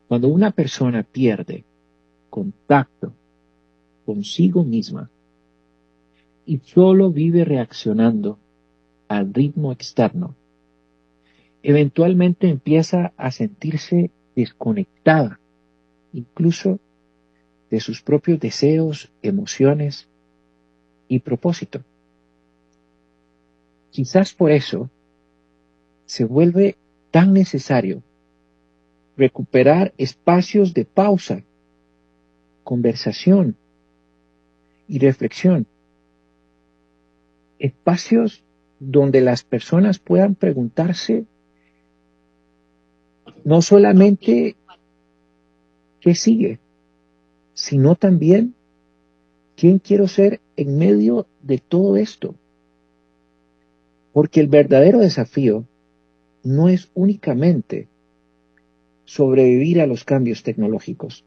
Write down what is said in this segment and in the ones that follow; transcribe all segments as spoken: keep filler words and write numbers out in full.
Cuando una persona pierde contacto consigo misma y solo vive reaccionando al ritmo externo, eventualmente empieza a sentirse desconectada, incluso de sus propios deseos, emociones y propósito. Quizás por eso se vuelve tan necesario recuperar espacios de pausa, conversación y reflexión. Espacios donde las personas puedan preguntarse no solamente qué sigue, sino también quién quiero ser en medio de todo esto. Porque el verdadero desafío no es únicamente sobrevivir a los cambios tecnológicos,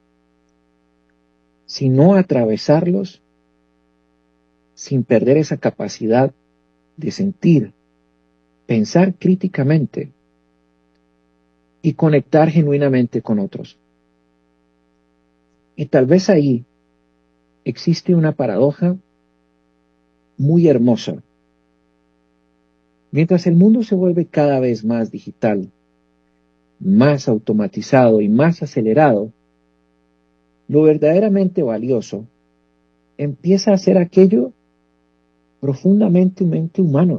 sino atravesarlos sin perder esa capacidad de sentir, pensar críticamente y conectar genuinamente con otros. Y tal vez ahí existe una paradoja muy hermosa. Mientras el mundo se vuelve cada vez más digital, más automatizado y más acelerado, lo verdaderamente valioso empieza a ser aquello profundamente humano,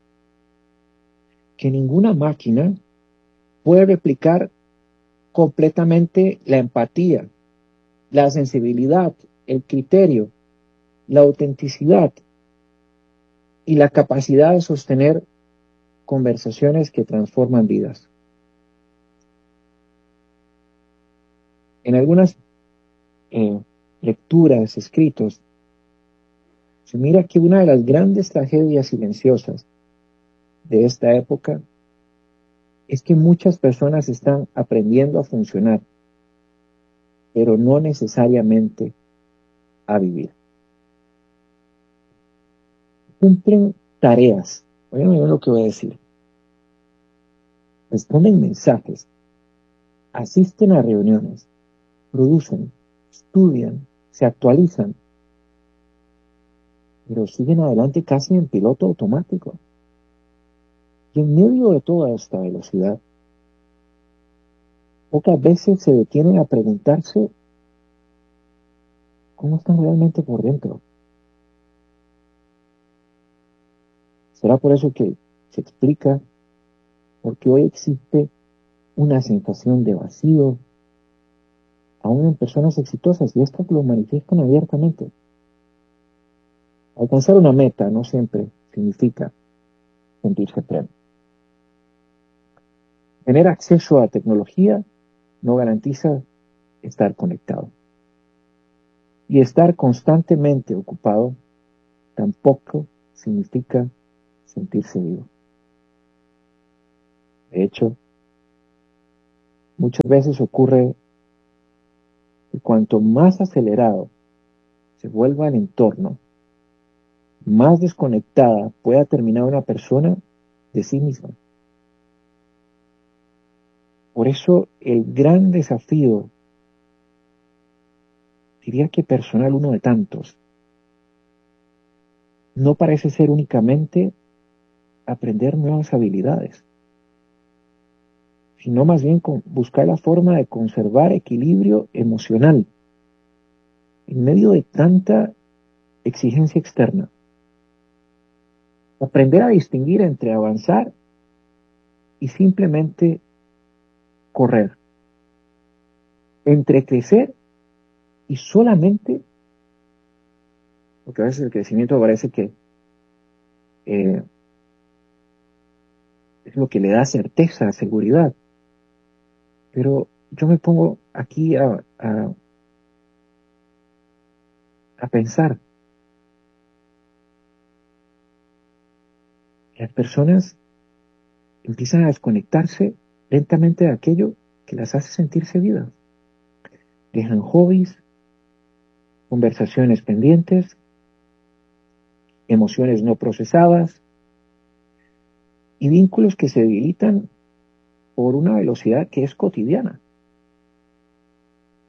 que ninguna máquina puede replicar completamente: la empatía, la sensibilidad, el criterio, la autenticidad y la capacidad de sostener conversaciones que transforman vidas. En algunas eh, lecturas, escritos, se mira que una de las grandes tragedias silenciosas de esta época es que muchas personas están aprendiendo a funcionar, pero no necesariamente a vivir. Cumplen tareas, oigan bien lo que voy a decir, responden mensajes, asisten a reuniones, producen, estudian, se actualizan, pero siguen adelante casi en piloto automático. Y en medio de toda esta velocidad, pocas veces se detienen a preguntarse cómo están realmente por dentro. ¿Será por eso que se explica por qué hoy existe una sensación de vacío, aún en personas exitosas, y estas lo manifiestan abiertamente? Alcanzar una meta no siempre significa sentirse pleno. Tener acceso a tecnología no garantiza estar conectado. Y estar constantemente ocupado tampoco significa sentirse vivo. De hecho, muchas veces ocurre que cuanto más acelerado se vuelva el entorno, más desconectada pueda terminar una persona de sí misma. Por eso el gran desafío, diría que personal, uno de tantos, no parece ser únicamente aprender nuevas habilidades, sino más bien con buscar la forma de conservar equilibrio emocional en medio de tanta exigencia externa. Aprender a distinguir entre avanzar y simplemente correr, entre crecer y solamente, porque a veces el crecimiento parece que eh, es lo que le da certeza, seguridad, pero yo me pongo aquí a, a, a pensar. Las personas empiezan a desconectarse lentamente de aquello que las hace sentirse vivas. Dejan hobbies, conversaciones pendientes, emociones no procesadas y vínculos que se debilitan por una velocidad que es cotidiana.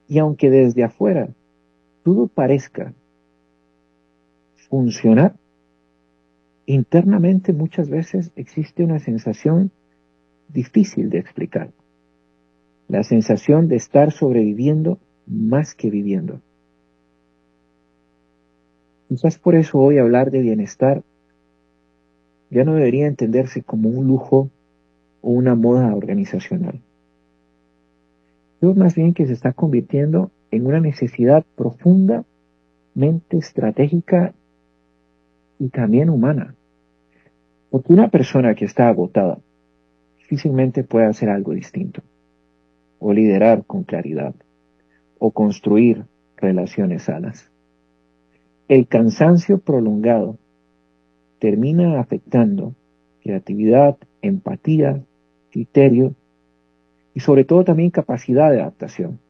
Y aunque desde afuera todo parezca funcionar, internamente muchas veces existe una sensación difícil de explicar. La sensación de estar sobreviviendo más que viviendo. Quizás por eso hoy hablar de bienestar ya no debería entenderse como un lujo o una moda organizacional. Creo más bien que se está convirtiendo en una necesidad profundamente estratégica y también humana. Porque una persona que está agotada difícilmente puede hacer algo distinto, o liderar con claridad, o construir relaciones sanas. El cansancio prolongado termina afectando creatividad, empatía, criterio y sobre todo también capacidad de adaptación.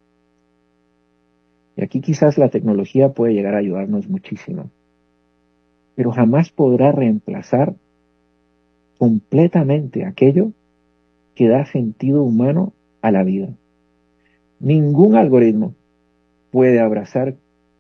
Y aquí quizás la tecnología puede llegar a ayudarnos muchísimo, pero jamás podrá reemplazar completamente aquello que da sentido humano a la vida. Ningún algoritmo puede abrazar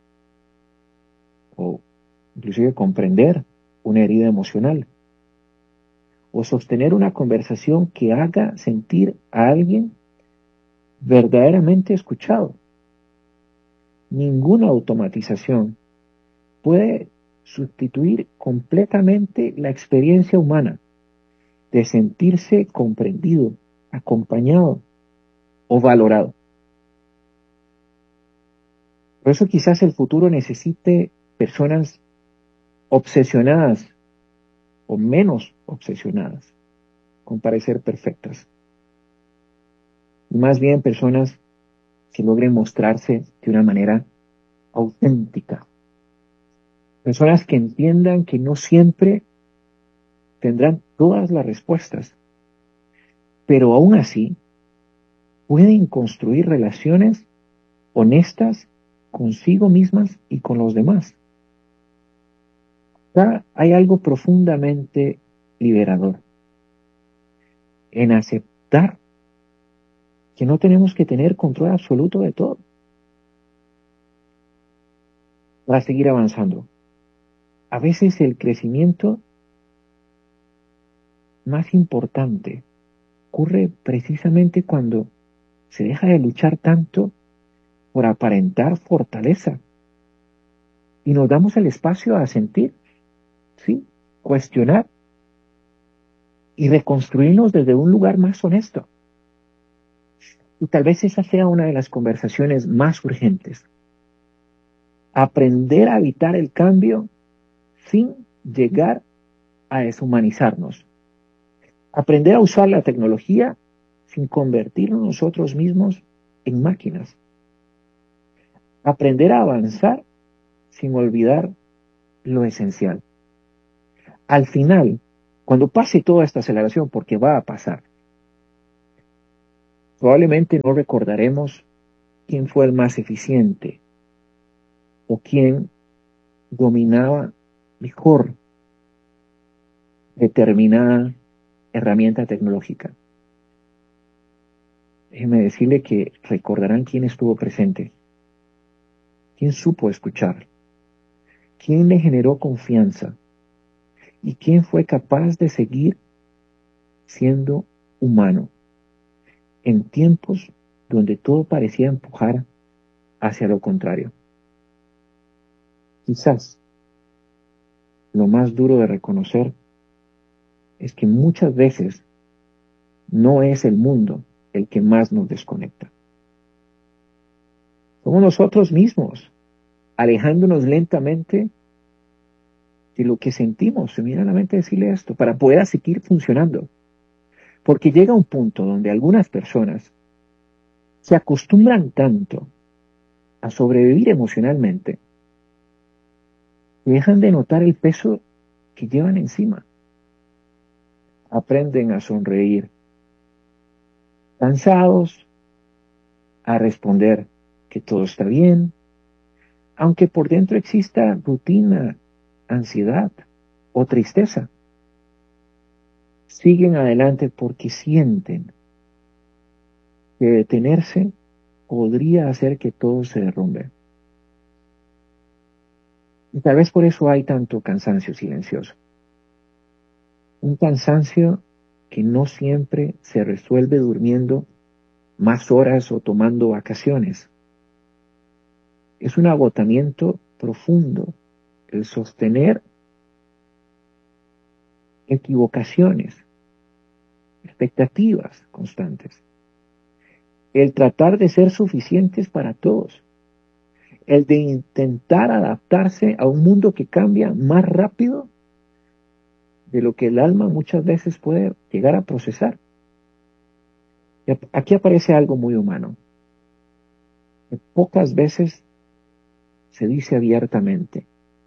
o inclusive comprender una herida emocional o sostener una conversación que haga sentir a alguien verdaderamente escuchado. Ninguna automatización puede sustituir completamente la experiencia humana de sentirse comprendido, acompañado o valorado. Por eso quizás el futuro necesite personas obsesionadas o menos obsesionadas con parecer perfectas. Más bien personas que logren mostrarse de una manera auténtica. Personas que entiendan que no siempre tendrán todas las respuestas, pero aún así pueden construir relaciones honestas consigo mismas y con los demás. Acá hay algo profundamente liberador en aceptar que no tenemos que tener control absoluto de todo para seguir avanzando. A veces el crecimiento más importante ocurre precisamente cuando se deja de luchar tanto por aparentar fortaleza y nos damos el espacio a sentir, ¿sí? Cuestionar y reconstruirnos desde un lugar más honesto. Y tal vez esa sea una de las conversaciones más urgentes. Aprender a evitar el cambio sin llegar a deshumanizarnos. Aprender a usar la tecnología sin convertirnos nosotros mismos en máquinas. Aprender a avanzar sin olvidar lo esencial. Al final, cuando pase toda esta aceleración, porque va a pasar, probablemente no recordaremos quién fue el más eficiente o quién dominaba mejor determinada herramienta tecnológica. Déjeme decirle que recordarán quién estuvo presente, quién supo escuchar, quién le generó confianza y quién fue capaz de seguir siendo humano en tiempos donde todo parecía empujar hacia lo contrario. Quizás lo más duro de reconocer es que muchas veces no es el mundo el que más nos desconecta. Somos nosotros mismos, alejándonos lentamente de lo que sentimos. Se me viene a la mente decirle esto, para poder seguir funcionando. Porque llega un punto donde algunas personas se acostumbran tanto a sobrevivir emocionalmente que dejan de notar el peso que llevan encima. Aprenden a sonreír, cansados, a responder que todo está bien, aunque por dentro exista rutina, ansiedad o tristeza. Siguen adelante porque sienten que detenerse podría hacer que todo se derrumbe. Y tal vez por eso hay tanto cansancio silencioso. Un cansancio que no siempre se resuelve durmiendo más horas o tomando vacaciones. Es un agotamiento profundo el sostener equivocaciones, expectativas constantes, el tratar de ser suficientes para todos, el de intentar adaptarse a un mundo que cambia más rápido de lo que el alma muchas veces puede llegar a procesar. Y aquí aparece algo muy humano, que pocas veces se dice abiertamente.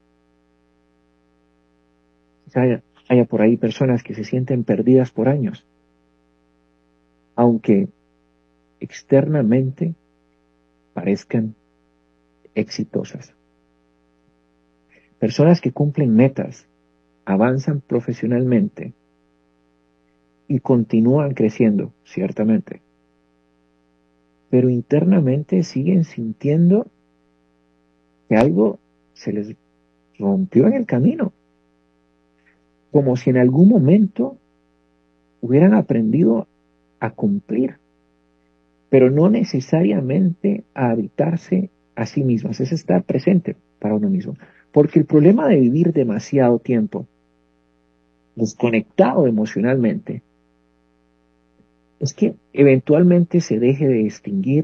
Haya, haya por ahí personas que se sienten perdidas por años, aunque externamente parezcan exitosas. Personas que cumplen metas, avanzan profesionalmente y continúan creciendo, ciertamente, pero internamente siguen sintiendo que algo se les rompió en el camino, como si en algún momento hubieran aprendido a cumplir, pero no necesariamente a habitarse a sí mismas, es estar presente para uno mismo. Porque el problema de vivir demasiado tiempo desconectado emocionalmente es que eventualmente se deje de distinguir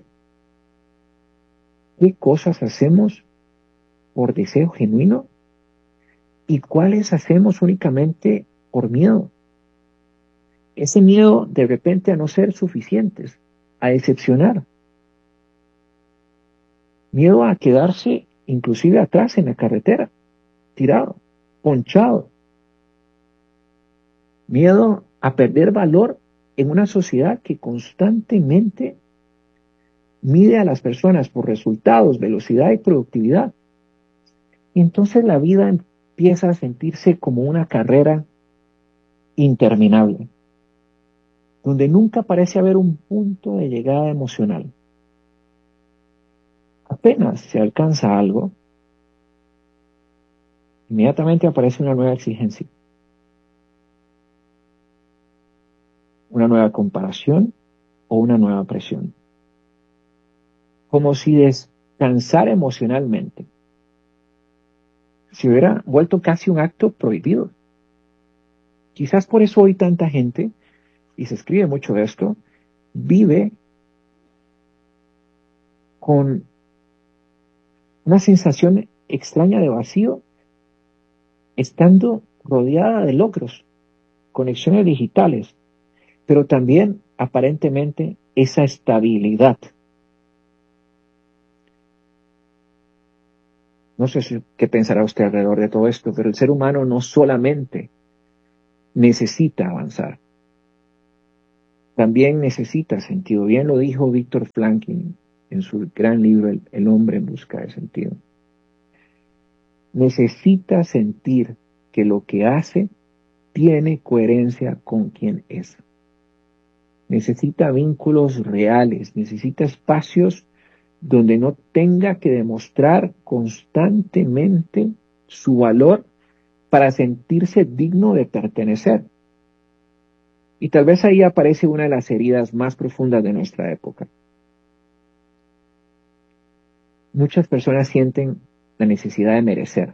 qué cosas hacemos por deseo genuino y cuáles hacemos únicamente por miedo. Ese miedo de repente a no ser suficientes, a decepcionar. Miedo a quedarse inclusive atrás en la carretera, tirado, ponchado. Miedo a perder valor en una sociedad que constantemente mide a las personas por resultados, velocidad y productividad. Y entonces la vida empieza a sentirse como una carrera interminable, donde nunca parece haber un punto de llegada emocional. Apenas se alcanza algo, inmediatamente aparece una nueva exigencia, una nueva comparación o una nueva presión. Como si descansar emocionalmente se hubiera vuelto casi un acto prohibido. Quizás por eso hoy tanta gente, y se escribe mucho de esto, vive con una sensación extraña de vacío, estando rodeada de logros, conexiones digitales, pero también aparentemente esa estabilidad. No sé si, qué pensará usted alrededor de todo esto, pero el ser humano no solamente necesita avanzar, también necesita sentido. Bien lo dijo Víctor Franklin en su gran libro El, el hombre en busca de sentido. Necesita sentir que lo que hace tiene coherencia con quien es. Necesita vínculos reales, necesita espacios donde no tenga que demostrar constantemente su valor para sentirse digno de pertenecer. Y tal vez ahí aparece una de las heridas más profundas de nuestra época. Muchas personas sienten la necesidad de merecer,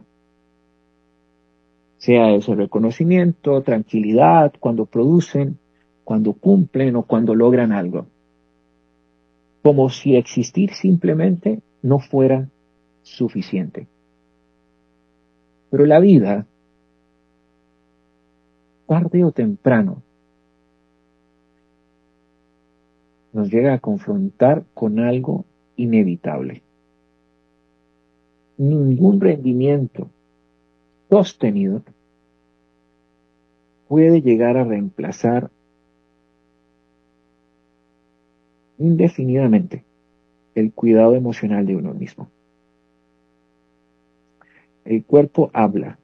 sea ese reconocimiento, tranquilidad, cuando producen, cuando cumplen o cuando logran algo. Como si existir simplemente no fuera suficiente. Pero la vida, tarde o temprano, nos llega a confrontar con algo inevitable. Ningún rendimiento sostenido puede llegar a reemplazar indefinidamente el cuidado emocional de uno mismo. El cuerpo habla,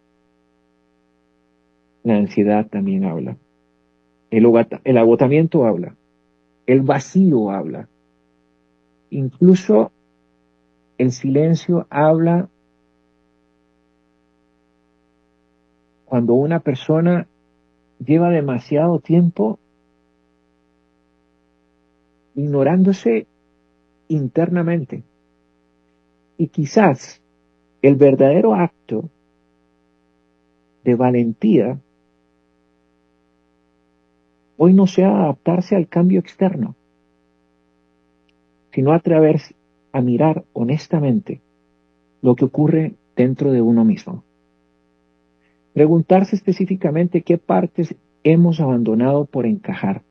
la ansiedad también habla, el, el agotamiento habla, el vacío habla. Incluso el silencio habla cuando una persona lleva demasiado tiempo ignorándose internamente. Y quizás el verdadero acto de valentía hoy no sea adaptarse al cambio externo, sino atreverse a mirar honestamente lo que ocurre dentro de uno mismo. Preguntarse específicamente qué partes hemos abandonado por encajar.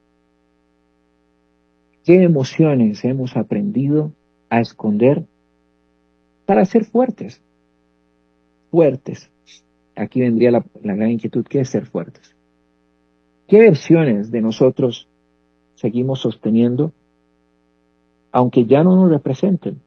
¿Qué emociones hemos aprendido a esconder para ser fuertes? Fuertes. Aquí vendría la, la gran inquietud, ¿qué es ser fuertes? ¿Qué versiones de nosotros seguimos sosteniendo, aunque ya no nos representen?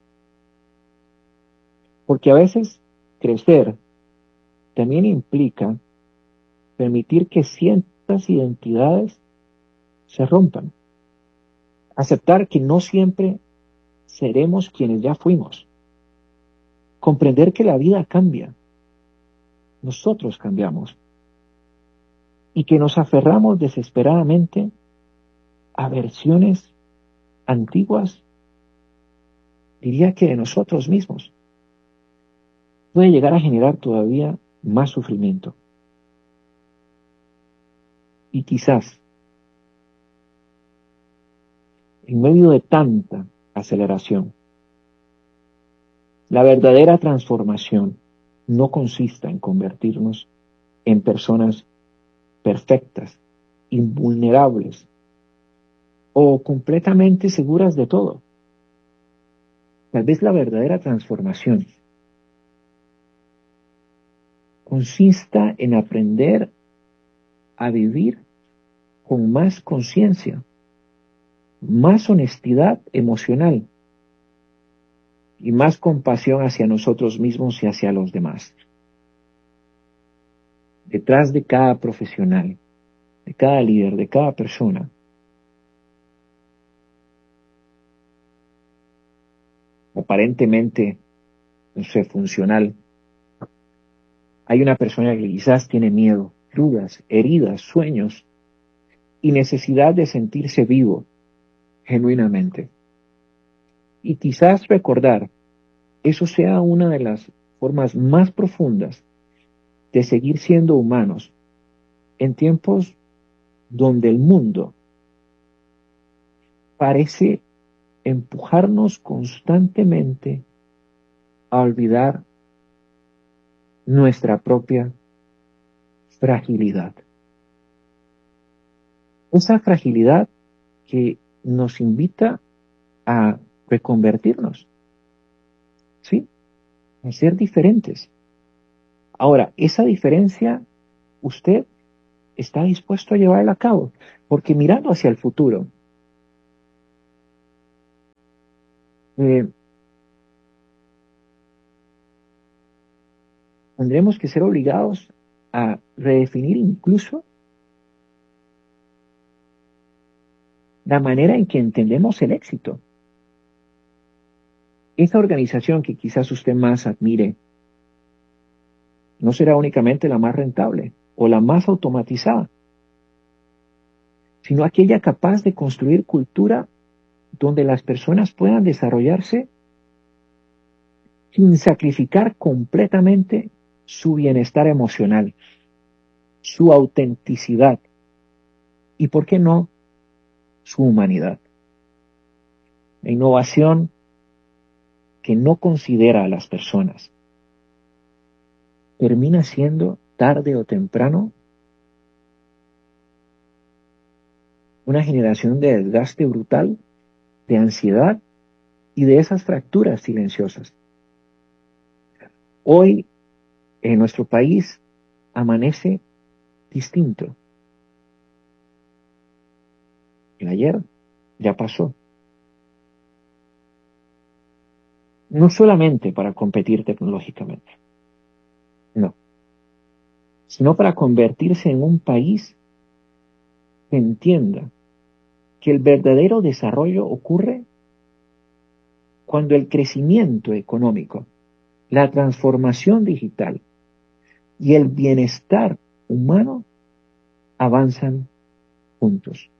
Porque a veces crecer también implica permitir que ciertas identidades se rompan. Aceptar que no siempre seremos quienes ya fuimos. Comprender que la vida cambia. Nosotros cambiamos. Y que nos aferramos desesperadamente a versiones antiguas, diría que de nosotros mismos, puede llegar a generar todavía más sufrimiento. Y quizás, en medio de tanta aceleración, la verdadera transformación no consista en convertirnos en personas perfectas, invulnerables o completamente seguras de todo. Tal vez la verdadera transformación consista en aprender a vivir con más conciencia, más honestidad emocional y más compasión hacia nosotros mismos y hacia los demás. Detrás de cada profesional, de cada líder, de cada persona, aparentemente, no sé, funcional, hay una persona que quizás tiene miedo, dudas, heridas, sueños y necesidad de sentirse vivo genuinamente. Y quizás recordar, eso sea una de las formas más profundas de seguir siendo humanos en tiempos donde el mundo parece empujarnos constantemente a olvidar nuestra propia fragilidad. Esa fragilidad que nos invita a reconvertirnos, ¿sí? A ser diferentes. Ahora, esa diferencia, usted está dispuesto a llevarla a cabo, porque mirando hacia el futuro, eh, tendremos que ser obligados a redefinir incluso la manera en que entendemos el éxito. Esa organización que quizás usted más admire no será únicamente la más rentable o la más automatizada, sino aquella capaz de construir cultura donde las personas puedan desarrollarse sin sacrificar completamente su bienestar emocional, su autenticidad y, ¿por qué no?, su humanidad. La innovación que no considera a las personas termina siendo, tarde o temprano, una generación de desgaste brutal, de ansiedad y de esas fracturas silenciosas. Hoy, en nuestro país, amanece distinto. El ayer ya pasó. No solamente para competir tecnológicamente, no, sino para convertirse en un país que entienda que el verdadero desarrollo ocurre cuando el crecimiento económico, la transformación digital y el bienestar humano avanzan juntos.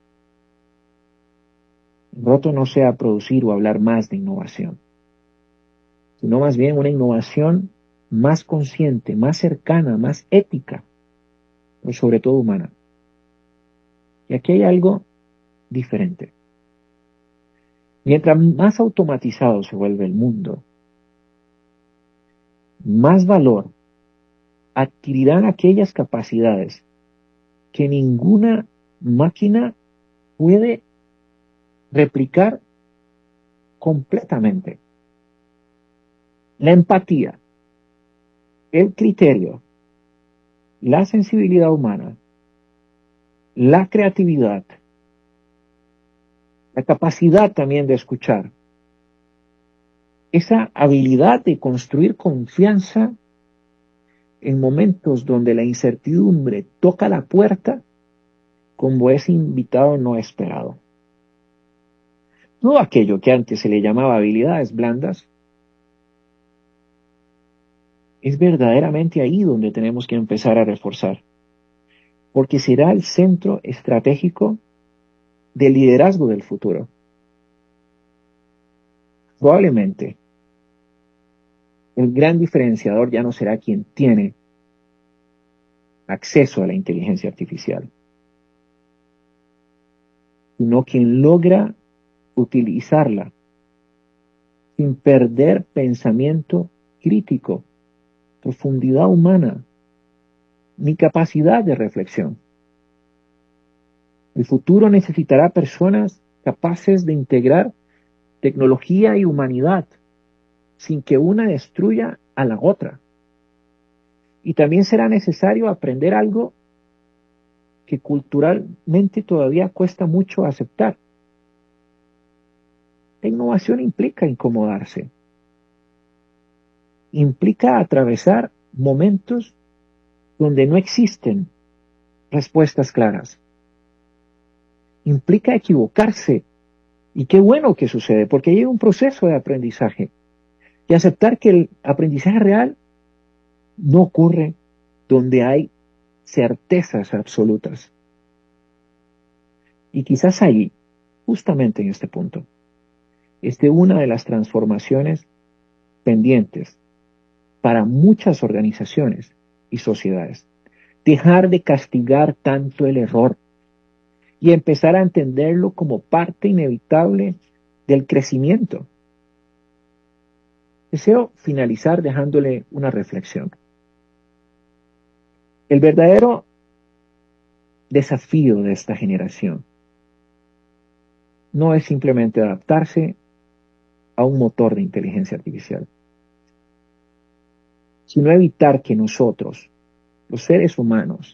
El reto no sea producir o hablar más de innovación, sino más bien una innovación más consciente, más cercana, más ética, pero sobre todo humana. Y aquí hay algo diferente. Mientras más automatizado se vuelve el mundo, más valor adquirirán aquellas capacidades que ninguna máquina puede replicar completamente. La empatía, el criterio, la sensibilidad humana, la creatividad, la capacidad también de escuchar, esa habilidad de construir confianza en momentos donde la incertidumbre toca la puerta como ese invitado no esperado. Todo aquello que antes se le llamaba habilidades blandas, es verdaderamente ahí donde tenemos que empezar a reforzar, porque será el centro estratégico del liderazgo del futuro. Probablemente, el gran diferenciador ya no será quien tiene acceso a la inteligencia artificial, sino quien logra utilizarla sin perder pensamiento crítico, profundidad humana, ni capacidad de reflexión. El futuro necesitará personas capaces de integrar tecnología y humanidad sin que una destruya a la otra. Y también será necesario aprender algo que culturalmente todavía cuesta mucho aceptar. La innovación implica incomodarse. Implica atravesar momentos donde no existen respuestas claras. Implica equivocarse. Y qué bueno que sucede, porque hay un proceso de aprendizaje. Y aceptar que el aprendizaje real no ocurre donde hay certezas absolutas. Y quizás ahí, justamente en este punto, esté una de las transformaciones pendientes para muchas organizaciones y sociedades. Dejar de castigar tanto el error y empezar a entenderlo como parte inevitable del crecimiento. Deseo finalizar dejándole una reflexión. El verdadero desafío de esta generación no es simplemente adaptarse a un motor de inteligencia artificial, sino evitar que nosotros, los seres humanos,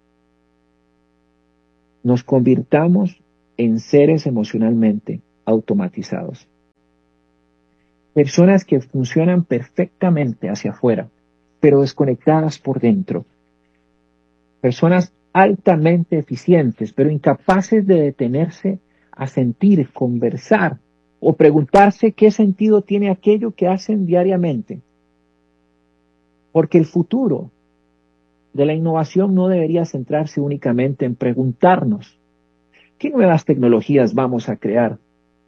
nos convirtamos en seres emocionalmente automatizados. Personas que funcionan perfectamente hacia afuera, pero desconectadas por dentro. Personas altamente eficientes, pero incapaces de detenerse a sentir, conversar o preguntarse qué sentido tiene aquello que hacen diariamente. Porque el futuro de la innovación no debería centrarse únicamente en preguntarnos qué nuevas tecnologías vamos a crear.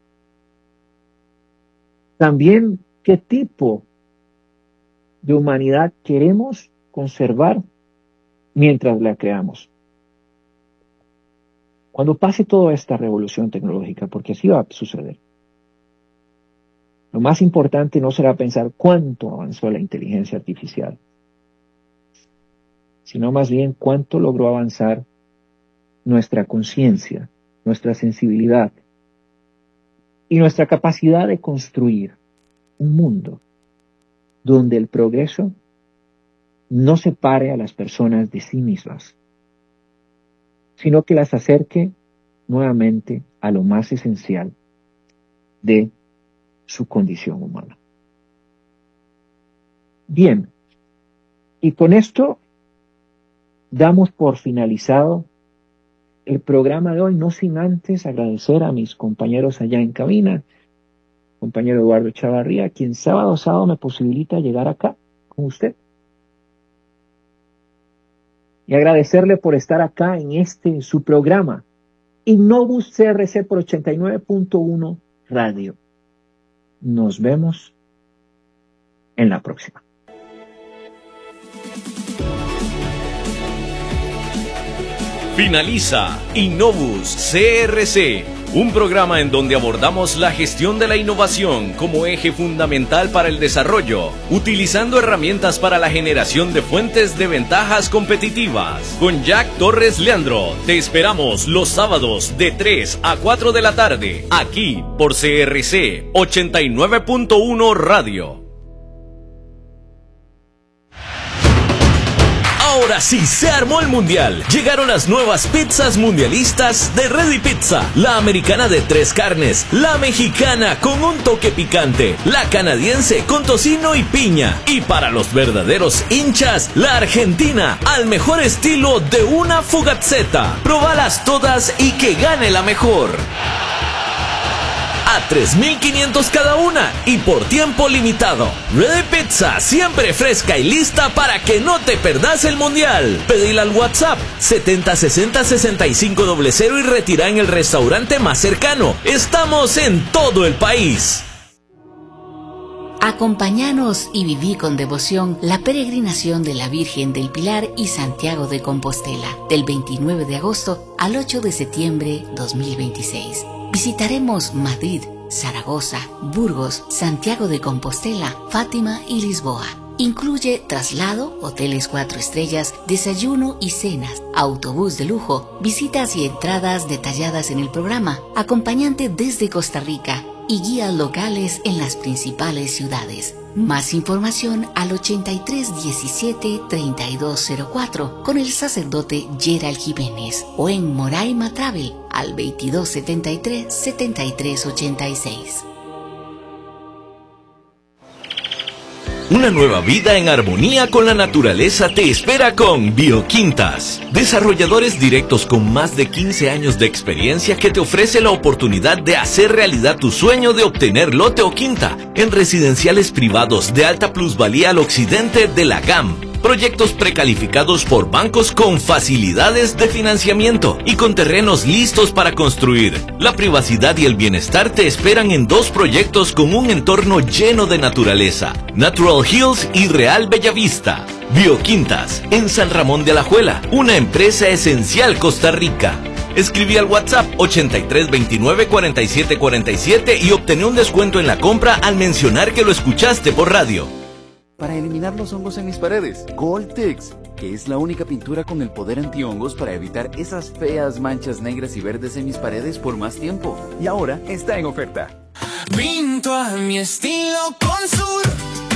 También qué tipo de humanidad queremos conservar mientras la creamos. Cuando pase toda esta revolución tecnológica, porque así va a suceder, lo más importante no será pensar cuánto avanzó la inteligencia artificial, sino más bien cuánto logró avanzar nuestra conciencia, nuestra sensibilidad y nuestra capacidad de construir un mundo donde el progreso no separe a las personas de sí mismas, sino que las acerque nuevamente a lo más esencial de su condición humana. Bien, y con esto damos por finalizado el programa de hoy, no sin antes agradecer a mis compañeros allá en cabina compañero Eduardo Chavarría, quien sábado a sábado me posibilita llegar acá con usted. Y agradecerle por estar acá en este, su programa, Innovus C R C por ochenta y nueve punto uno Radio. Nos vemos en la próxima. Finaliza Innovus C R C, un programa en donde abordamos la gestión de la innovación como eje fundamental para el desarrollo, utilizando herramientas para la generación de fuentes de ventajas competitivas. Con Jack Torres Leandro, te esperamos los sábados de tres a cuatro de la tarde, aquí por C R C ochenta y nueve punto uno Radio. Ahora sí, se armó el mundial. Llegaron las nuevas pizzas mundialistas de Ready Pizza. La americana de tres carnes, la mexicana con un toque picante, la canadiense con tocino y piña. Y para los verdaderos hinchas, la argentina al mejor estilo de una fugazzetta. Probalas todas y que gane la mejor. A tres mil quinientos cada una y por tiempo limitado. Ready Pizza, siempre fresca y lista para que no te perdas el mundial. Pedila al WhatsApp setenta sesenta sesenta y cinco cero y retira en el restaurante más cercano. Estamos en todo el país. Acompáñanos y viví con devoción la peregrinación de la Virgen del Pilar y Santiago de Compostela, del veintinueve de agosto al ocho de septiembre dos mil veintiséis. Visitaremos Madrid, Zaragoza, Burgos, Santiago de Compostela, Fátima y Lisboa. Incluye traslado, hoteles cuatro estrellas, desayuno y cenas, autobús de lujo, visitas y entradas detalladas en el programa, acompañante desde Costa Rica y guías locales en las principales ciudades. Más información al ochenta y tres diecisiete treinta y dos cero cuatro con el sacerdote Gerald Jiménez o en Moraima Travel al veintidós setenta y tres setenta y tres ochenta y seis. Una nueva vida en armonía con la naturaleza te espera con Bioquintas. Desarrolladores directos con más de quince años de experiencia que te ofrece la oportunidad de hacer realidad tu sueño de obtener lote o quinta en residenciales privados de alta plusvalía al occidente de la G A M. Proyectos precalificados por bancos con facilidades de financiamiento y con terrenos listos para construir. La privacidad y el bienestar te esperan en dos proyectos con un entorno lleno de naturaleza: Natural Hills y Real Bellavista. Bioquintas, en San Ramón de Alajuela, una empresa esencial Costa Rica. Escribí al WhatsApp ochenta y tres veintinueve cuarenta y siete cuarenta y siete y obtené un descuento en la compra al mencionar que lo escuchaste por radio. Para eliminar los hongos en mis paredes, Goldtex, que es la única pintura con el poder antihongos para evitar esas feas manchas negras y verdes en mis paredes por más tiempo. Y ahora está en oferta. Pinto a mi estilo con Sur.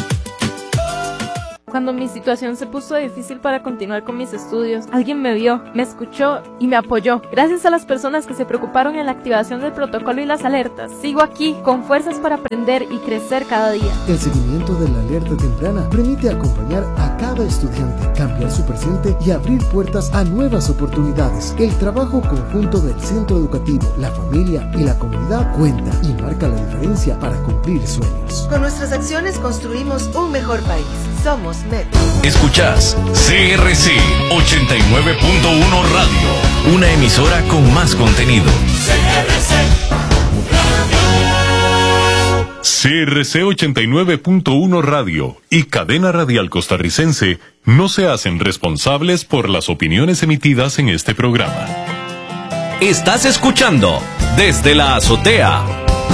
Cuando mi situación se puso difícil para continuar con mis estudios, alguien me vio, me escuchó y me apoyó. Gracias a las personas que se preocuparon en la activación del protocolo y las alertas, sigo aquí con fuerzas para aprender y crecer cada día. El seguimiento de la alerta temprana permite acompañar a cada estudiante, cambiar su presente y abrir puertas a nuevas oportunidades. El trabajo conjunto del centro educativo, la familia y la comunidad cuenta y marca la diferencia para cumplir sueños. Con nuestras acciones construimos un mejor país. Somos Met. Escuchás C R C ochenta y nueve punto uno Radio, una emisora con más contenido. C R C Radio. C R C ochenta y nueve punto uno Radio y Cadena Radial Costarricense no se hacen responsables por las opiniones emitidas en este programa. Estás escuchando Desde la Azotea.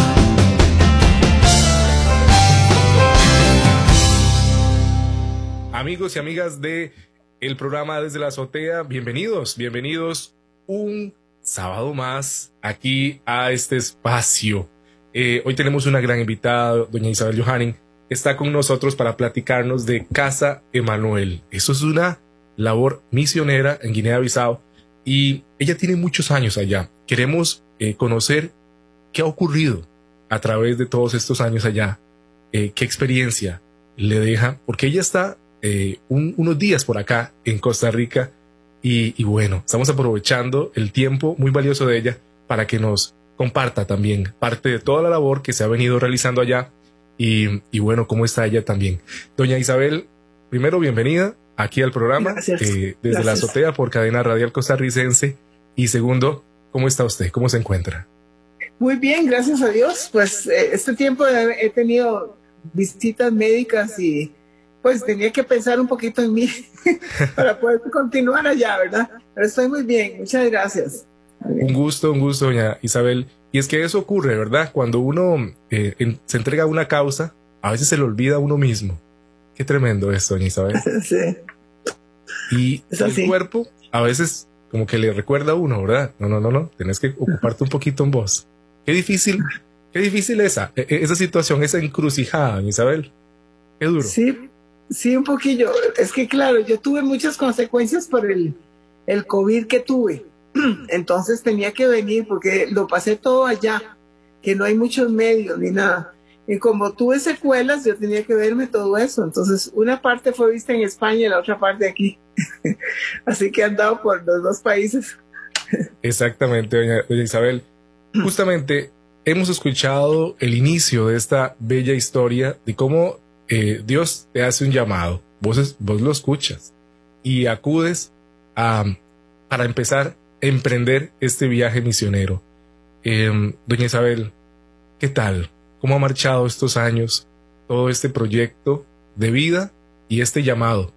Amigos y amigas de el programa Desde la Azotea, bienvenidos, bienvenidos un sábado más aquí a este espacio. Eh, hoy tenemos una gran invitada, doña Isabel Johanning, que está con nosotros para platicarnos de Casa Emanuel. Eso es una labor misionera en Guinea-Bissau y ella tiene muchos años allá. Queremos eh, conocer qué ha ocurrido a través de todos estos años allá, eh, qué experiencia le deja, porque ella está Eh, un, unos días por acá en Costa Rica y, y bueno, estamos aprovechando el tiempo muy valioso de ella para que nos comparta también parte de toda la labor que se ha venido realizando allá y, y bueno, cómo está ella también. Doña Isabel, primero, bienvenida aquí al programa, eh, desde Gracias. La azotea por Cadena Radial Costarricense. Y segundo, ¿cómo está usted? ¿Cómo se encuentra? Muy bien, gracias a Dios. Pues eh, este tiempo he tenido visitas médicas y pues tenía que pensar un poquito en mí para poder continuar allá, ¿verdad? Pero estoy muy bien, muchas gracias. Un gusto, un gusto, doña Isabel. Y es que eso ocurre, ¿verdad? Cuando uno eh, en, se entrega a una causa, a veces se le olvida a uno mismo. Qué tremendo esto, doña Isabel. Sí. Y el cuerpo a veces como que le recuerda a uno, ¿verdad? No, no, no, no, tenés que ocuparte un poquito en vos. Qué difícil, qué difícil esa, esa situación, esa encrucijada, doña Isabel. Qué duro. Sí, sí, un poquillo. Es que claro, yo tuve muchas consecuencias por el, el COVID que tuve. Entonces tenía que venir porque lo pasé todo allá, que no hay muchos medios ni nada. Y como tuve secuelas, yo tenía que verme todo eso. Entonces, una parte fue vista en España y la otra parte aquí. Así que he andado por los dos países. Exactamente, doña, doña Isabel. Justamente hemos escuchado el inicio de esta bella historia de cómo eh, Dios te hace un llamado. Vos, vos lo escuchas y acudes a, para empezar a emprender este viaje misionero. Eh, doña Isabel, ¿qué tal? ¿Cómo ha marchado estos años todo este proyecto de vida y este llamado?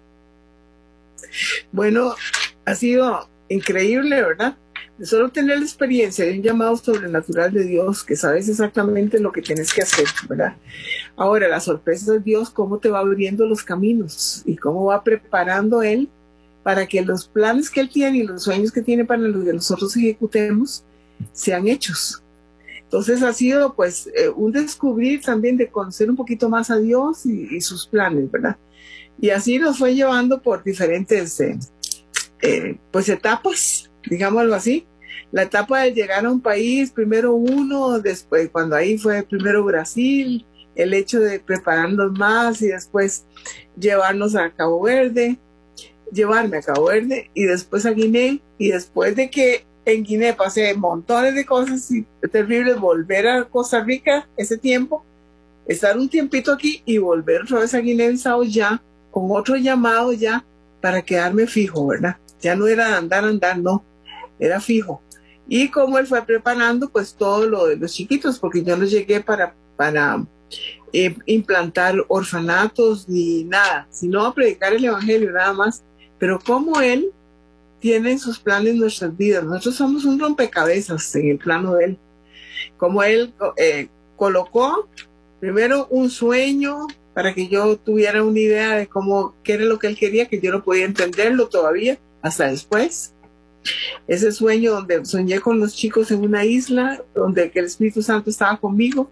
Bueno, ha sido increíble, ¿verdad? De solo tener la experiencia de un llamado sobrenatural de Dios, que sabes exactamente lo que tienes que hacer, ¿verdad? Ahora, la sorpresa de Dios, cómo te va abriendo los caminos y cómo va preparando Él para que los planes que Él tiene y los sueños que tiene para los que nosotros ejecutemos sean hechos. Entonces ha sido pues eh, un descubrir también de conocer un poquito más a Dios y, y sus planes, ¿verdad? Y así nos fue llevando por diferentes eh, eh, pues etapas, digámoslo así. La etapa de llegar a un país, primero uno, después cuando ahí fue primero Brasil, el hecho de prepararnos más y después llevarnos a Cabo Verde, llevarme a Cabo Verde y después a Guinea, y después de que en Guinea pasé montones de cosas y terribles, volver a Costa Rica ese tiempo, estar un tiempito aquí y volver otra vez a Guinea-Bissau ya, con otro llamado ya, para quedarme fijo, ¿verdad? Ya no era andar, andar, no, era fijo. Y como él fue preparando, pues todo lo de los chiquitos, porque yo no llegué para, para eh, implantar orfanatos ni nada, sino a predicar el evangelio nada más. Pero como él tiene sus planes en nuestras vidas. Nosotros somos un rompecabezas en el plano de Él. Como Él eh, colocó primero un sueño para que yo tuviera una idea de cómo, qué era lo que Él quería, que yo no podía entenderlo todavía, hasta después. Ese sueño donde soñé con los chicos en una isla, donde el Espíritu Santo estaba conmigo,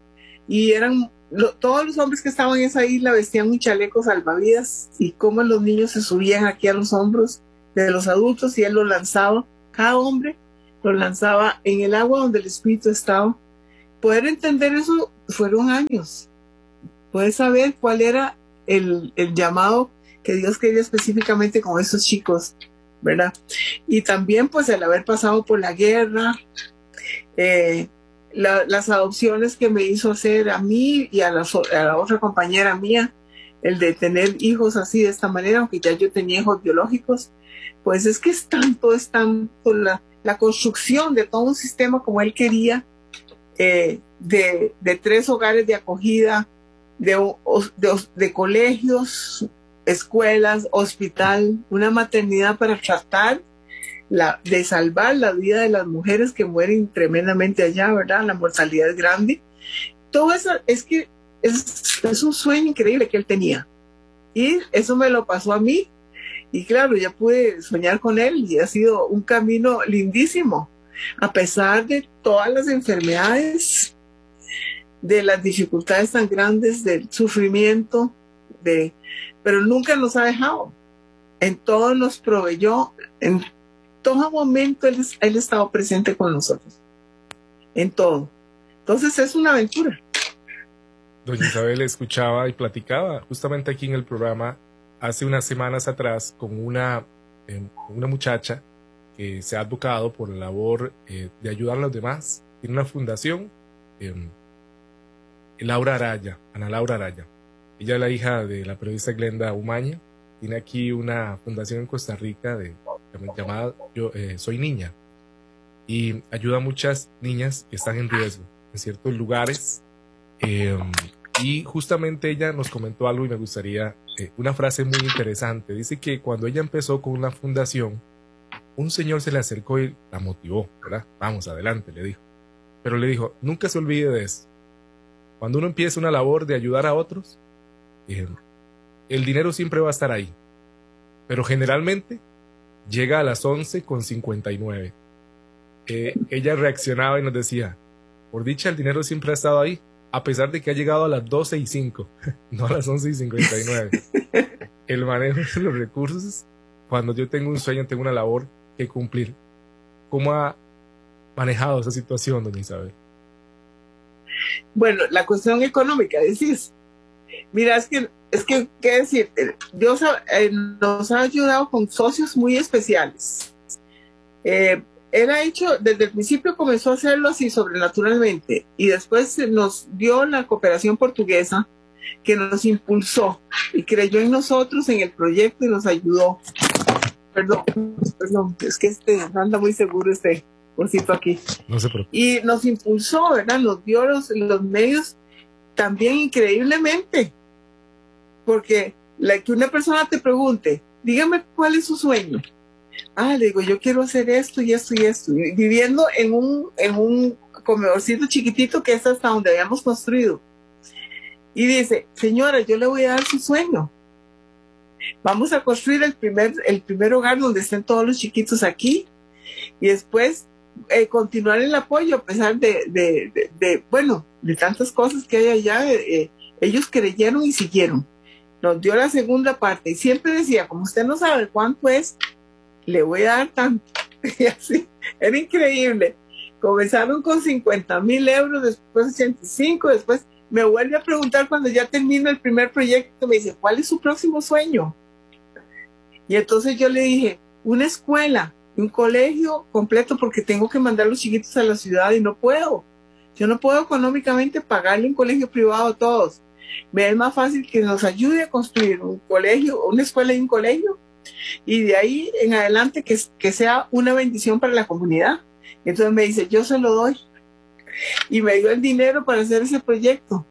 y eran lo, todos los hombres que estaban en esa isla vestían un chaleco salvavidas, y cómo los niños se subían aquí a los hombros de los adultos y él lo lanzaba, cada hombre lo lanzaba en el agua donde el Espíritu estaba. Poder entender eso fueron años. Poder saber cuál era el, el llamado que Dios quería específicamente con esos chicos, ¿verdad? Y también pues el haber pasado por la guerra, eh, la, las adopciones que me hizo hacer a mí y a la, a la otra compañera mía, el de tener hijos así de esta manera, aunque ya yo tenía hijos biológicos, pues es que es tanto, es tanto la, la construcción de todo un sistema como él quería, eh, de, de tres hogares de acogida, de, de, de colegios, escuelas, hospital, una maternidad para tratar la, de salvar la vida de las mujeres que mueren tremendamente allá, ¿verdad? La mortalidad es grande. Todo eso es que es, es un sueño increíble que él tenía. Y eso me lo pasó a mí. Y claro, ya pude soñar con él y ha sido un camino lindísimo, a pesar de todas las enfermedades, de las dificultades tan grandes, del sufrimiento, de, pero nunca nos ha dejado. En todo nos proveyó, en todo momento él, él ha estado presente con nosotros, en todo. Entonces es una aventura. Doña Isabel escuchaba y platicaba justamente aquí en el programa hace unas semanas atrás con una, eh, una muchacha que se ha advocado por la labor eh, de ayudar a los demás tiene una fundación, eh, Laura Araya, Ana Laura Araya. Ella es la hija de la periodista Glenda Umaña. Tiene aquí una fundación en Costa Rica de, llamada yo, eh, Soy Niña, y ayuda a muchas niñas que están en riesgo en ciertos lugares. Eh, y justamente ella nos comentó algo y me gustaría, eh, una frase muy interesante. Dice que cuando ella empezó con una fundación, un señor se le acercó y la motivó, ¿verdad? Vamos, adelante, le dijo. Pero le dijo, nunca se olvide de eso. Cuando uno empieza una labor de ayudar a otros, eh, el dinero siempre va a estar ahí. Pero generalmente llega a las once con cincuenta y nueve. Eh, ella reaccionaba y nos decía, por dicha el dinero siempre ha estado ahí, a pesar de que ha llegado a las doce y cinco, no a las once y cincuenta y nueve. El manejo de los recursos, cuando yo tengo un sueño, tengo una labor que cumplir. ¿Cómo ha manejado esa situación, doña Isabel? Bueno, la cuestión económica, decís. Mira, es que, es que, ¿qué decir? Dios ha, eh, nos ha ayudado con socios muy especiales. Eh, él ha hecho, desde el principio comenzó a hacerlo así sobrenaturalmente, y después nos dio la cooperación portuguesa, que nos impulsó y creyó en nosotros, en el proyecto, y nos ayudó. Perdón, perdón, es que este anda muy seguro este cosito aquí. No se preocupe. Y nos impulsó, ¿verdad? Nos dio los, los medios también increíblemente. Porque la, que una persona te pregunte, dígame cuál es su sueño. Ah, le digo, yo quiero hacer esto y esto y esto. Y viviendo en un, en un comedorcito chiquitito que es hasta donde habíamos construido. Y dice, señora, yo le voy a dar su sueño. Vamos a construir el primer, el primer hogar donde estén todos los chiquitos aquí. Y después eh, continuar el apoyo a pesar de, de, de, de, bueno, de tantas cosas que hay allá. Eh, ellos creyeron y siguieron. Nos dio la segunda parte. Y siempre decía, como usted no sabe cuánto es, le voy a dar tanto. Y así, era increíble. Comenzaron con cincuenta mil euros, después ochenta y cinco, después me vuelve a preguntar cuando ya termino el primer proyecto, me dice, ¿cuál es su próximo sueño? Y entonces yo le dije, una escuela, un colegio completo, porque tengo que mandar a los chiquitos a la ciudad y no puedo. Yo no puedo económicamente pagarle un colegio privado a todos. Me es más fácil que nos ayude a construir un colegio, una escuela y un colegio, y de ahí en adelante que, que sea una bendición para la comunidad. Entonces me dice, yo se lo doy. Y me dio el dinero para hacer ese proyecto.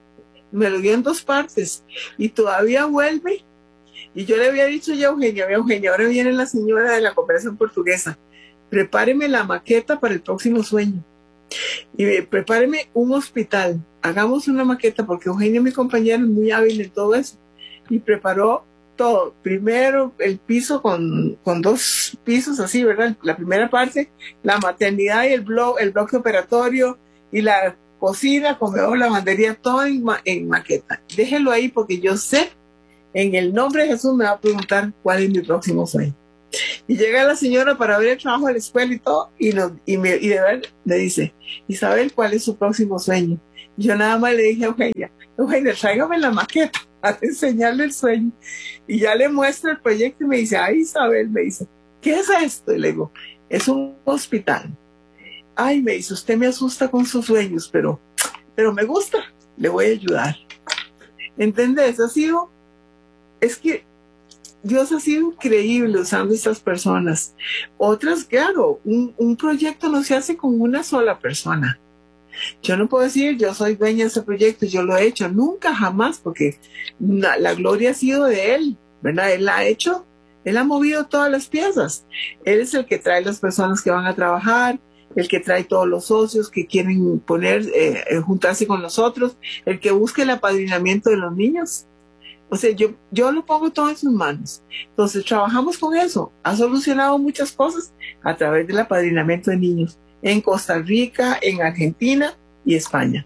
Me lo dio en dos partes. Y todavía vuelve. Y yo le había dicho ya a Eugenia, Eugenia, ahora viene la señora de la cooperación portuguesa. Prepáreme la maqueta para el próximo sueño. Y prepáreme un hospital. Hagamos una maqueta, porque Eugenia, mi compañera, es muy hábil en todo eso. Y preparó todo. Primero el piso con, con dos pisos así, ¿verdad? La primera parte, la maternidad y el, blo el bloque operatorio y la cocina, comedor, lavandería, todo en, ma en maqueta. Déjelo ahí porque yo sé, en el nombre de Jesús me va a preguntar cuál es mi próximo sueño. Y llega la señora para ver el trabajo de la escuela y todo, y, nos, y, me, y de ver, le dice, Isabel, ¿cuál es su próximo sueño? Y yo nada más le dije a Eugenia, Eugenia, tráigame la maqueta para enseñarle el sueño. Y ya le muestro el proyecto y me dice, ay, Isabel, me dice, ¿qué es esto? Y le digo, es un hospital. Ay, me dice, usted me asusta con sus sueños, pero, pero me gusta, le voy a ayudar. ¿Entendés? Ha sido, es que Dios ha sido increíble usando estas personas. Otras, claro, un, un proyecto no se hace con una sola persona. Yo no puedo decir, yo soy dueña de ese proyecto, yo lo he hecho, nunca, jamás, porque la, la gloria ha sido de Él, ¿verdad? Él ha hecho, Él ha movido todas las piezas. Él es el que trae las personas que van a trabajar, el que trae todos los socios que quieren poner, eh, juntarse con nosotros, el que busque el apadrinamiento de los niños. O sea, yo, yo lo pongo todo en sus manos. Entonces, trabajamos con eso. Ha solucionado muchas cosas a través del apadrinamiento de niños en Costa Rica, en Argentina y España.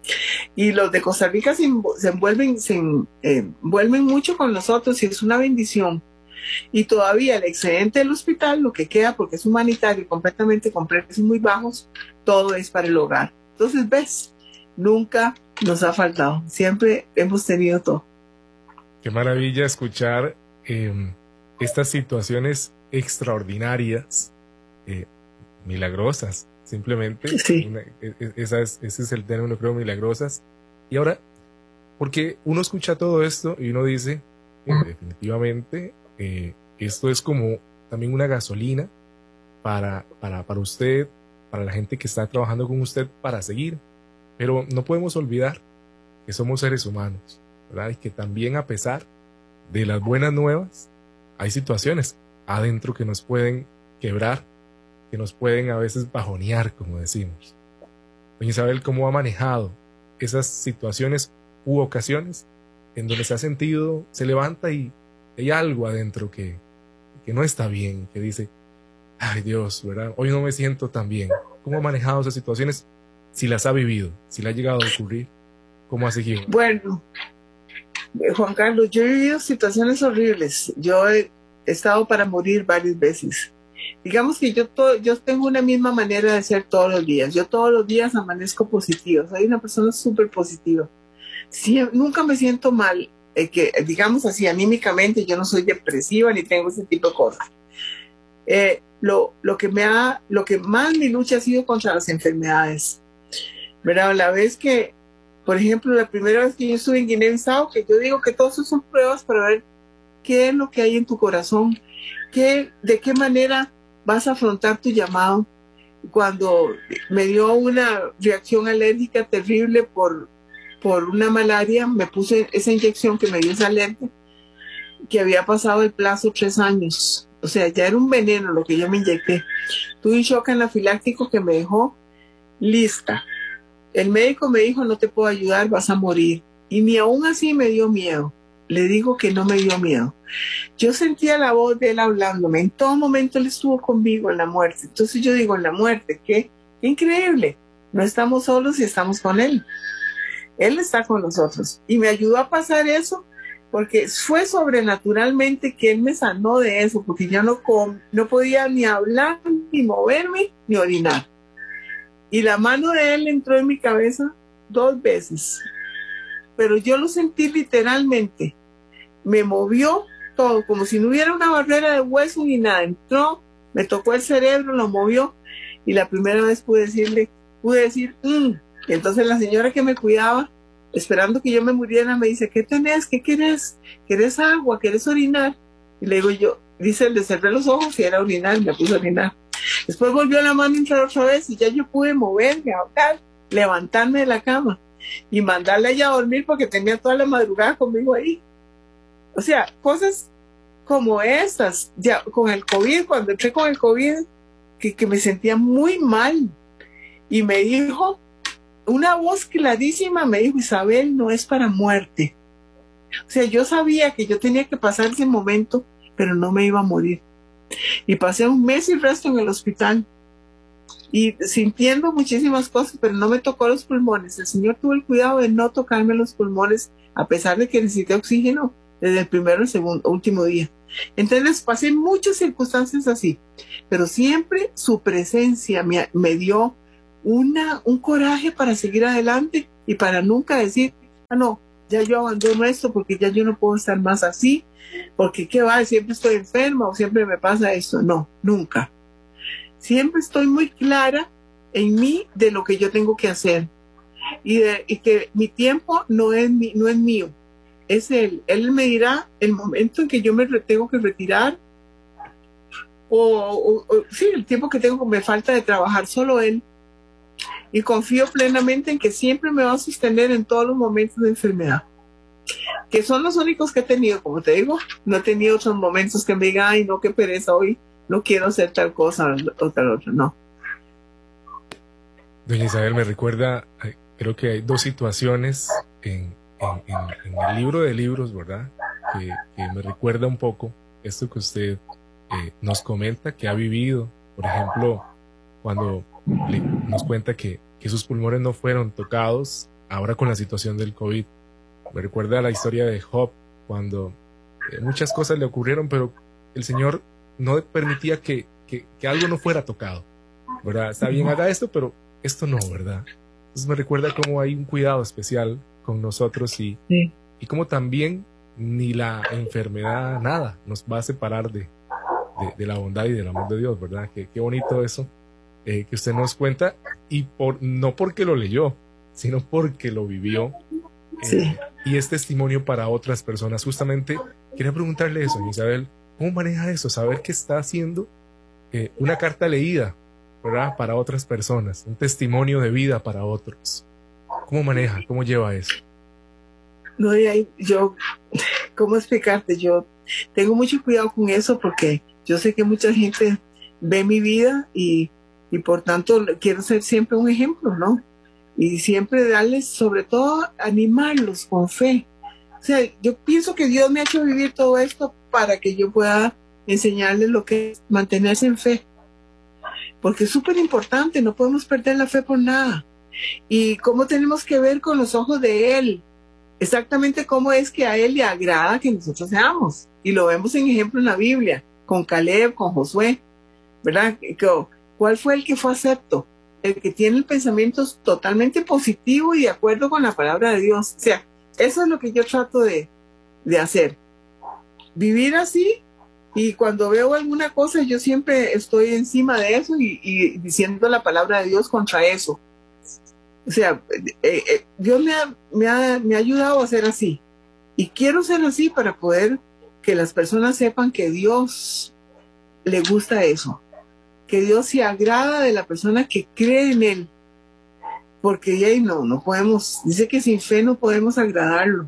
Y los de Costa Rica se, se, envuelven, se eh, envuelven mucho con nosotros y es una bendición. Y todavía el excedente del hospital, lo que queda, porque es humanitario y completamente con precios muy bajos, todo es para el hogar. Entonces, ves, nunca nos ha faltado. Siempre hemos tenido todo. Qué maravilla escuchar eh, estas situaciones extraordinarias, eh, milagrosas, simplemente. Sí. Una, esa es, ese es el término, creo, milagrosas. Y ahora, porque uno escucha todo esto y uno dice, eh, definitivamente, eh, esto es como también una gasolina para, para, para usted, para la gente que está trabajando con usted para seguir. Pero no podemos olvidar que somos seres humanos, ¿verdad? Y que también, a pesar de las buenas nuevas, hay situaciones adentro que nos pueden quebrar, que nos pueden a veces bajonear, como decimos. Doña Isabel, ¿cómo ha manejado esas situaciones u ocasiones en donde se ha sentido, se levanta y hay algo adentro que, que no está bien, que dice, ay Dios, ¿verdad? Hoy no me siento tan bien. ¿Cómo ha manejado esas situaciones? Si las ha vivido, si le ha llegado a ocurrir, ¿cómo ha seguido? Bueno, Juan Carlos, yo he vivido situaciones horribles. Yo he estado para morir varias veces. Digamos que yo, to- yo tengo una misma manera de ser todos los días. Yo todos los días amanezco positiva. Soy una persona súper positiva. Sí, nunca me siento mal. Eh, que, digamos así, anímicamente, yo no soy depresiva ni tengo ese tipo de cosas. Eh, lo, lo, que me ha, lo que más mi lucha ha sido contra las enfermedades. ¿Verdad? La vez que, por ejemplo, la primera vez que yo estuve en Guinea-Bissau, que yo digo que todas son pruebas para ver qué es lo que hay en tu corazón, qué, de qué manera vas a afrontar tu llamado. Cuando me dio una reacción alérgica terrible por, por una malaria, me puse esa inyección que me dio esa alergia, que había pasado el plazo tres años. O sea, ya era un veneno lo que yo me inyecté. Tuve un shock anafiláctico que me dejó lista. El médico me dijo, no te puedo ayudar, vas a morir. Y ni aún así me dio miedo. Le digo que no me dio miedo. Yo sentía la voz de él hablándome. En todo momento él estuvo conmigo en la muerte. Entonces yo digo, en la muerte, qué, qué increíble. No estamos solos y estamos con él. Él está con nosotros. Y me ayudó a pasar eso porque fue sobrenaturalmente que él me sanó de eso, porque yo no, com- no podía ni hablar, ni moverme, ni orinar. Y la mano de él entró en mi cabeza dos veces. Pero yo lo sentí literalmente. Me movió todo, como si no hubiera una barrera de hueso ni nada. Entró, me tocó el cerebro, lo movió. Y la primera vez pude decirle, pude decir, mmm. Y entonces la señora que me cuidaba, esperando que yo me muriera, me dice, ¿qué tenés? ¿Qué querés? ¿Querés agua? ¿Querés orinar? Y le digo yo, dice, le cerré los ojos y era orinar, me puse a orinar. Después volvió la mano a entrar otra vez y ya yo pude moverme, hablar, levantarme de la cama y mandarle a ella a dormir porque tenía toda la madrugada conmigo ahí. O sea, cosas como esas, ya con el COVID, cuando entré con el COVID, que, que me sentía muy mal. Y me dijo, una voz clarísima me dijo, Isabel, no es para muerte. O sea, yo sabía que yo tenía que pasar ese momento, pero no me iba a morir. Y pasé un mes y resto en el hospital y sintiendo muchísimas cosas, pero no me tocó los pulmones. El Señor tuvo el cuidado de no tocarme los pulmones, a pesar de que necesité oxígeno desde el primero al segundo, último día. Entonces pasé muchas circunstancias así, pero siempre su presencia me, me dio una, un coraje para seguir adelante y para nunca decir, ah, no, ya yo abandono esto porque ya yo no puedo estar más así, porque qué va, siempre estoy enferma o siempre me pasa esto. No, nunca. Siempre estoy muy clara en mí de lo que yo tengo que hacer y, de, y que mi tiempo no es, mi, no es mío, es él. Él me dirá el momento en que yo me re, tengo que retirar o, o, o sí, el tiempo que tengo me falta de trabajar, solo él. Y confío plenamente en que siempre me va a sostener en todos los momentos de enfermedad, que son los únicos que he tenido. Como te digo, no he tenido otros momentos que me digan, ay, no, qué pereza hoy, no quiero hacer tal cosa o tal otra, no. Doña Isabel, me recuerda, creo que hay dos situaciones en, en, en, en el libro de libros, ¿verdad? Que, que me recuerda un poco esto que usted eh, nos comenta, que ha vivido. Por ejemplo, cuando le, nos cuenta que, que sus pulmones no fueron tocados ahora con la situación del COVID. Me recuerda la historia de Job, cuando eh, muchas cosas le ocurrieron, pero el Señor no permitía que, que, que algo no fuera tocado, ¿verdad? Está bien, haga esto, pero esto no, ¿verdad? Entonces me recuerda cómo hay un cuidado especial con nosotros y, sí. y cómo también ni la enfermedad, nada, nos va a separar de, de, de la bondad y del amor de Dios, ¿verdad? Qué, qué bonito eso. eh, que usted nos cuenta, y por, no porque lo leyó, sino porque lo vivió. Eh, Sí. Y es testimonio para otras personas. Justamente quería preguntarle eso, Isabel, ¿cómo maneja eso? Saber que está haciendo eh, una carta leída, ¿verdad? Para otras personas, un testimonio de vida para otros. ¿Cómo maneja? ¿Cómo lleva eso? No, y ahí yo, ¿cómo explicarte? Yo tengo mucho cuidado con eso porque yo sé que mucha gente ve mi vida y, y por tanto quiero ser siempre un ejemplo, ¿no? Y siempre darles, sobre todo, animarlos con fe. O sea, yo pienso que Dios me ha hecho vivir todo esto para que yo pueda enseñarles lo que es mantenerse en fe. Porque es súper importante, no podemos perder la fe por nada. Y cómo tenemos que ver con los ojos de Él. Exactamente cómo es que a Él le agrada que nosotros seamos. Y lo vemos en ejemplo en la Biblia, con Caleb, con Josué, ¿verdad? ¿Cuál fue el que fue acepto? El que tiene el pensamiento totalmente positivo y de acuerdo con la palabra de Dios. O sea, eso es lo que yo trato de, de hacer. Vivir así, y cuando veo alguna cosa, yo siempre estoy encima de eso y, y diciendo la palabra de Dios contra eso. O sea, eh, eh, Dios me ha, me, ha, me ha ayudado a ser así. Y quiero ser así para poder que las personas sepan que Dios le gusta eso. Que Dios se agrada de la persona que cree en Él. Porque ya no, no podemos, dice que sin fe no podemos agradarlo.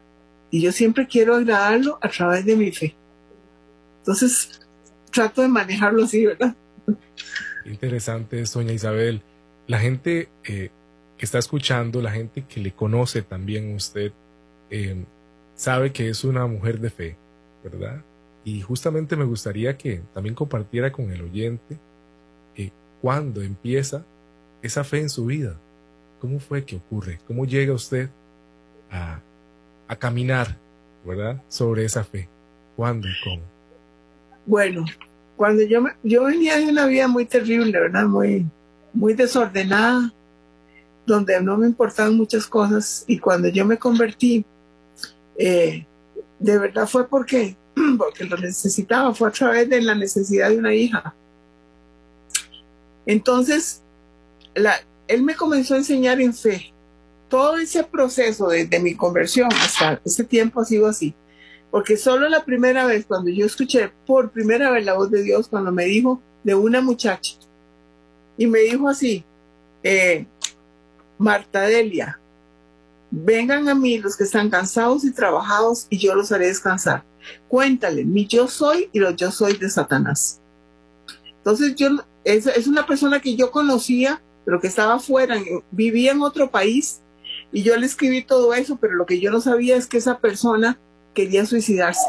Y yo siempre quiero agradarlo a través de mi fe. Entonces, trato de manejarlo así, ¿verdad? Interesante, doña Isabel. La gente eh, que está escuchando, la gente que le conoce también a usted, eh, sabe que es una mujer de fe, ¿verdad? Y justamente me gustaría que también compartiera con el oyente eh, cuándo empieza esa fe en su vida. ¿Cómo fue que ocurre? ¿Cómo llega usted a, a caminar, ¿verdad?, sobre esa fe? ¿Cuándo y cómo? Bueno, cuando yo, me, yo venía de una vida muy terrible, ¿verdad? Muy, muy desordenada, donde no me importaban muchas cosas. Y cuando yo me convertí, eh, de verdad fue porque, porque lo necesitaba, fue a través de la necesidad de una hija. Entonces, la, él me comenzó a enseñar en fe. Todo ese proceso desde mi conversión hasta ese tiempo ha sido así. Porque solo la primera vez, cuando yo escuché por primera vez la voz de Dios, cuando me dijo de una muchacha, y me dijo así, eh, Marta Delia, vengan a mí los que están cansados y trabajados y yo los haré descansar. Cuéntale, mi yo soy y los yo soy de Satanás. Entonces yo, es, es una persona que yo conocía, pero que estaba afuera, vivía en otro país, y yo le escribí todo eso, pero lo que yo no sabía es que esa persona quería suicidarse.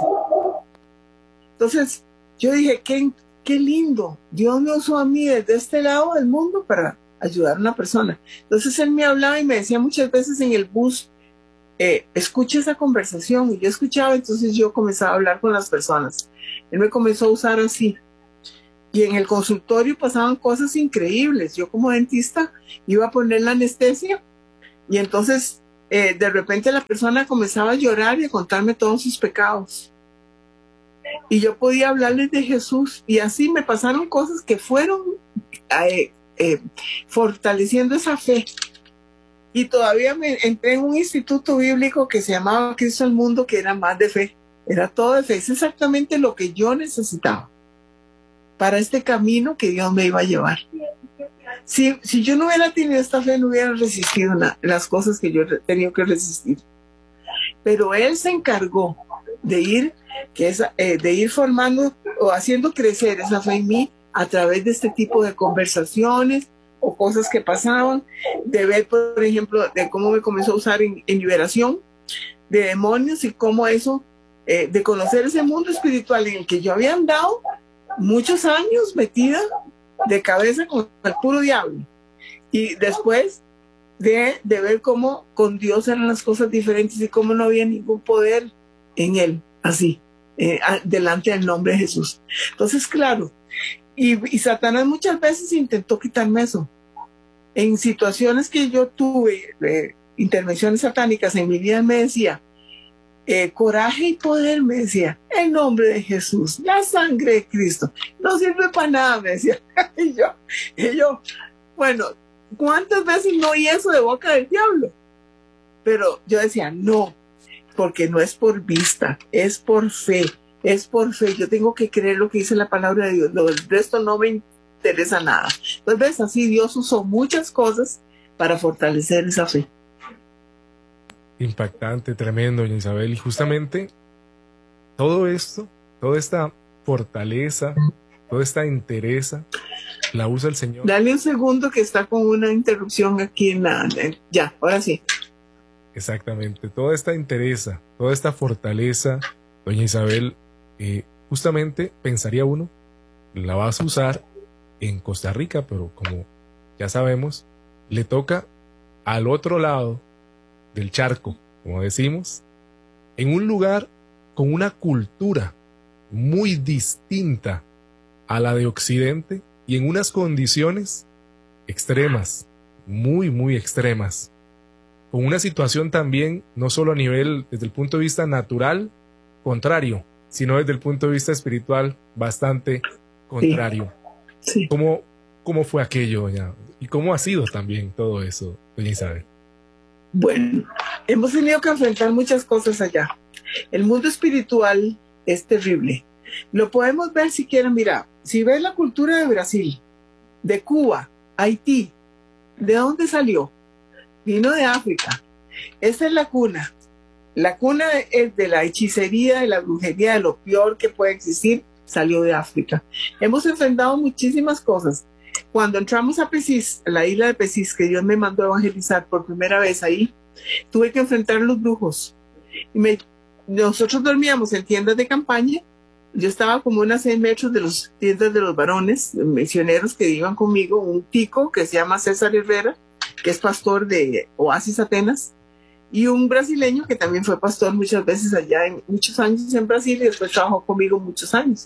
Entonces yo dije, qué, qué lindo, Dios me usó a mí desde este lado del mundo para ayudar a una persona. Entonces él me hablaba y me decía muchas veces en el bus, eh, escucha esa conversación, y yo escuchaba, entonces yo comenzaba a hablar con las personas. Él me comenzó a usar así, y en el consultorio pasaban cosas increíbles. Yo como dentista iba a poner la anestesia, y entonces Eh, de repente la persona comenzaba a llorar y a contarme todos sus pecados. Y yo podía hablarles de Jesús. Y así me pasaron cosas que fueron eh, eh, fortaleciendo esa fe. Y todavía me entré en un instituto bíblico que se llamaba Cristo al Mundo, que era más de fe. Era todo de fe. Es exactamente lo que yo necesitaba para este camino que Dios me iba a llevar. Si, si yo no hubiera tenido esta fe, no hubiera resistido na, las cosas que yo he tenido que resistir. Pero Él se encargó de ir, que es, eh, de ir formando o haciendo crecer esa fe en mí a través de este tipo de conversaciones o cosas que pasaban, de ver, por ejemplo, de cómo me comenzó a usar en, en liberación de demonios y cómo eso, eh, de conocer ese mundo espiritual en el que yo había andado muchos años metida de cabeza con el puro diablo, y después de, de ver cómo con Dios eran las cosas diferentes y cómo no había ningún poder en Él, así, eh, delante del nombre de Jesús. Entonces, claro, y, y Satanás muchas veces intentó quitarme eso. En situaciones que yo tuve, eh, intervenciones satánicas en mi vida, me decía, eh, coraje y poder, me decía, el nombre de Jesús, la sangre de Cristo, no sirve para nada, me decía. y, yo, y yo, bueno, ¿cuántas veces no oí eso de boca del diablo? Pero yo decía, no, porque no es por vista, es por fe, es por fe. Yo tengo que creer lo que dice la palabra de Dios, lo del resto no me interesa nada. Entonces, así Dios usó muchas cosas para fortalecer esa fe. Impactante, tremendo, doña Isabel. Y justamente todo esto, toda esta fortaleza, toda esta entereza, la usa el Señor. Dale un segundo que está con una interrupción aquí en la... Ya, ahora sí. Exactamente, toda esta entereza, toda esta fortaleza, doña Isabel, eh, justamente pensaría uno, la vas a usar en Costa Rica, pero como ya sabemos, le toca al otro lado del charco, como decimos, en un lugar con una cultura muy distinta a la de Occidente y en unas condiciones extremas, muy, muy extremas, con una situación también, no solo a nivel, desde el punto de vista natural, contrario, sino desde el punto de vista espiritual, bastante contrario. Sí. Sí. ¿Cómo, ¿Cómo fue aquello, doña? ¿Y cómo ha sido también todo eso, doña Isabel? Bueno, hemos tenido que enfrentar muchas cosas allá. El mundo espiritual es terrible. Lo podemos ver si quieren, mira, si ves la cultura de Brasil, de Cuba, Haití, ¿de dónde salió? Vino de África. Esa es la cuna. La cuna es de la hechicería, de la brujería, de lo peor que puede existir, salió de África. Hemos enfrentado muchísimas cosas. Cuando entramos a Pesis, a la isla de Pesis, que Dios me mandó a evangelizar por primera vez ahí, tuve que enfrentar a los brujos. Y me, nosotros dormíamos en tiendas de campaña. Yo estaba como unos seis metros de las tiendas de los varones, misioneros que iban conmigo, un tico que se llama César Herrera, que es pastor de Oasis Atenas, y un brasileño que también fue pastor muchas veces allá, en muchos años en Brasil, y después trabajó conmigo muchos años.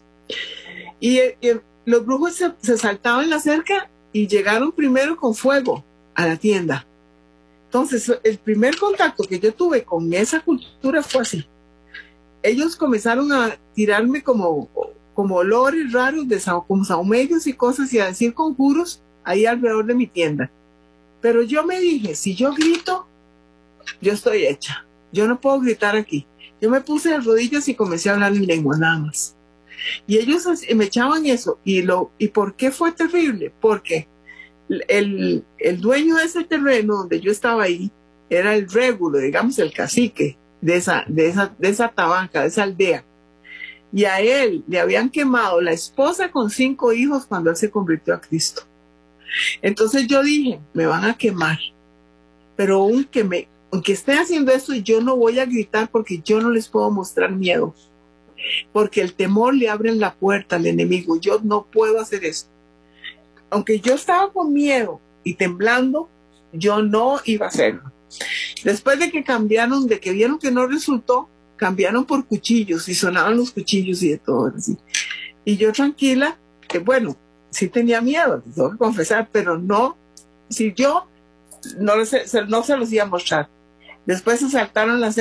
Y, y los brujos se, se saltaban la cerca y llegaron primero con fuego a la tienda. Entonces, el primer contacto que yo tuve con esa cultura fue así. Ellos comenzaron a tirarme como, como olores raros, de como saumellos y cosas, y a decir conjuros ahí alrededor de mi tienda. Pero yo me dije, si yo grito, yo estoy hecha. Yo no puedo gritar aquí. Yo me puse de rodillas y comencé a hablar en lengua nada más. Y ellos me echaban eso. ¿Y, lo, ¿y por qué fue terrible? Porque el, el dueño de ese terreno donde yo estaba ahí era el régulo, digamos, el cacique de esa, de esa, de esa tabanca, de esa aldea. Y a él le habían quemado la esposa con cinco hijos cuando él se convirtió a Cristo. Entonces yo dije, me van a quemar, pero aunque, me, aunque esté haciendo eso, yo no voy a gritar porque yo no les puedo mostrar miedo, porque el temor le abre la puerta al enemigo. Yo no puedo hacer eso. Aunque yo estaba con miedo y temblando, yo no iba a hacerlo. Después de que cambiaron, de que vieron que no resultó, cambiaron por cuchillos y sonaban los cuchillos y de todo así. Y yo tranquila, que bueno, sí tenía miedo, tengo que confesar, pero no, si yo no, no se los iba a mostrar. Después se saltaron las